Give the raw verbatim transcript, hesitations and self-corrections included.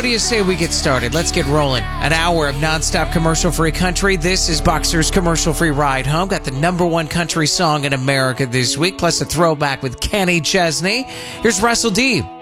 do you say we get started? Let's get rolling. An hour of nonstop commercial-free country. This is Boxer's commercial-free ride home. Got the number one country song in America this week, plus a throwback with Kenny Chesney. Here's Russell D